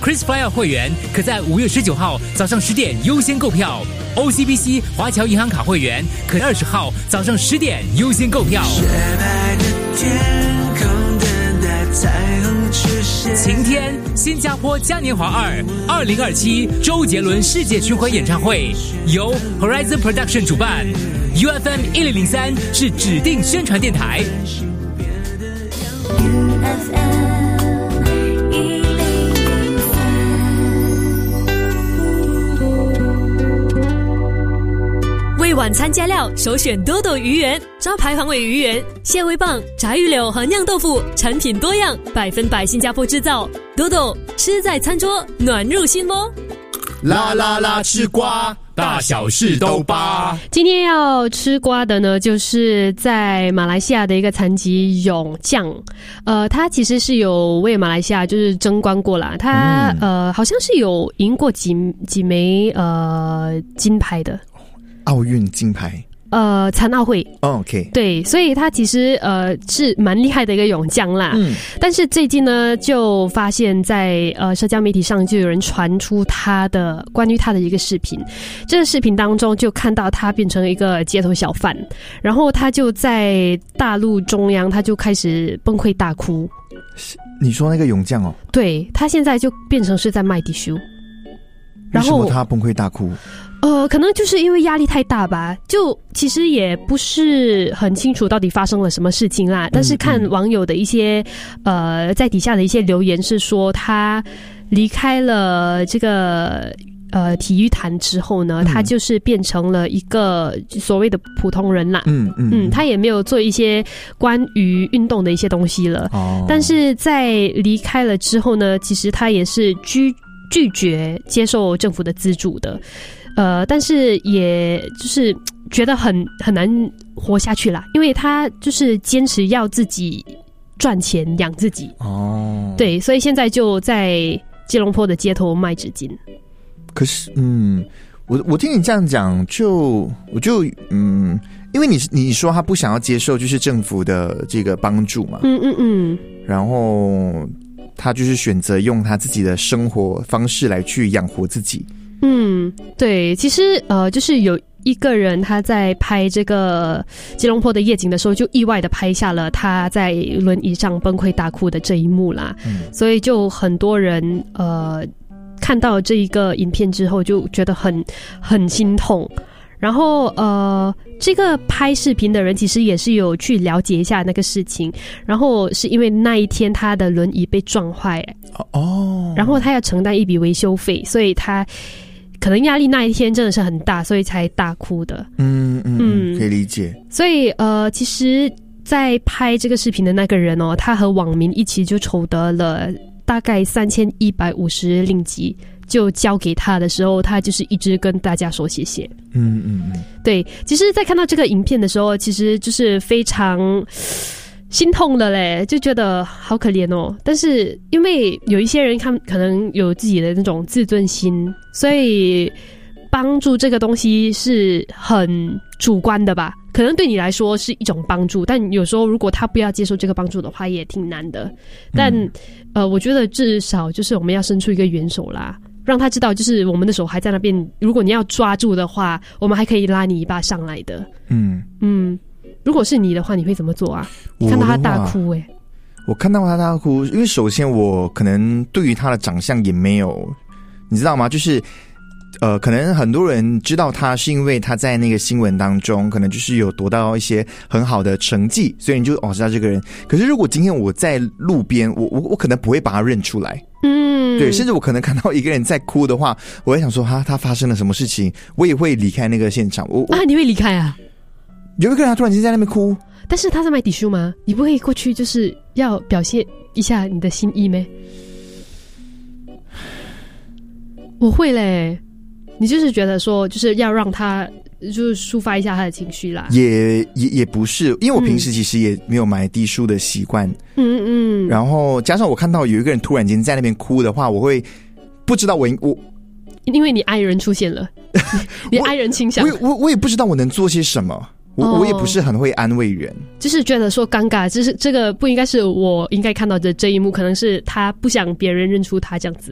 KrisFlyer 会员可在5月19号早上10点优先购票。OCBC 华侨银行卡会员可20号早上10点优先购票。 雪白的天空等待彩虹出现。 晴天，新加坡嘉年华2027周杰伦世界巡回演唱会由 Horizon Production 主办 ，UFM 1003是指定宣传电台。 为晚餐加料，首选多多鱼圆，招牌黄尾鱼圆、蟹味棒、炸鱼柳和酿豆腐，产品多样，100%新加坡制造。多多吃在餐桌，暖入心窝。 啦啦啦，吃瓜，大小事都扒。 今天要吃瓜的呢，就是在马来西亚的一个残疾泳将，他其实是有为马来西亚就是争光过啦，他好像是有赢过几枚金牌的。 奥运金牌， 残奥会。 OK， 对，所以他其实是蛮厉害的一个泳将啦。但是最近呢，就发现在社交媒体上就有人传出关于他的一个视频。这个视频当中就看到他变成一个街头小贩，然后他就在大陆中央，他就开始崩溃大哭。 你说那个泳将哦？ 对，他现在就变成是在卖迪修。 为什么他崩溃大哭？ 可能就是因为压力太大吧，就其实也不是很清楚到底发生了什么事情啦。但是看网友的一些在底下的一些留言是说，他离开了这个体育坛之后呢，他就是变成了一个所谓的普通人啦。他也没有做一些关于运动的一些东西了。但是在离开了之后呢，其实他也是拒绝接受政府的资助的。但是也就是觉得很难活下去啦，因为他就是坚持要自己赚钱养自己。对，所以现在就在吉隆坡的街头卖纸巾。 可是，我听你这样讲，我就因为你说他不想要接受就是政府的这个帮助嘛，然后他就是选择用他自己的生活方式来去养活自己。 对，其实就是有一个人他在拍这个吉隆坡的夜景的时候，就意外的拍下了他在轮椅上崩溃大哭的这一幕啦。所以就很多人看到这一个影片之后就觉得很心痛。然后这个拍视频的人其实也是有去了解一下那个事情，然后是因为那一天他的轮椅被撞坏，然后他要承担一笔维修费，所以他可能压力那一天真的是很大，所以才大哭的。 可以理解。 所以其实在拍这个视频的那个人哦，他和网民一起就筹得了大概3150令吉，就交给他的时候，他就是一直跟大家说谢谢。对，其实在看到这个影片的时候，其实就是非常心痛的嘞，就觉得好可怜哦。但是因为有一些人可能有自己的那种自尊心，所以帮助这个东西是很主观的吧。可能对你来说是一种帮助，但有时候如果他不要接受这个帮助的话，也挺难的。但我觉得至少就是我们要伸出一个援手啦，让他知道就是我们的手还在那边，如果你要抓住的话，我们还可以拉你一把上来的。如果是你的话，你会怎么做啊？你看到他大哭我看到他大哭，因为首先我可能对于他的长相也没有，你知道吗？就是可能很多人知道他是因为他在那个新闻当中可能就是有夺到一些很好的成绩，所以你就知道这个人。可是如果今天我在路边，我可能不会把他认出来。对，甚至我可能看到一个人在哭的话，我会想说他发生了什么事情，我也会离开那个现场。 你会离开啊？ 有一个人他突然间在那边哭， 但是他在买底书吗？你不会过去就是要表现一下你的心意咩？我会嘞。你就是觉得说就是要让他就是抒发一下他的情绪啦？也不是，因为我平时其实也没有买低书的习惯。然后加上我看到有一个人突然间在那边哭的话，我会不知道我因为你爱人出现了，你爱人倾向， 我也不知道我能做些什么。我也不是很会安慰人， 就是觉得说尴尬，这个不应该是我应该看到的这一幕，可能是他不想别人认出他这样子。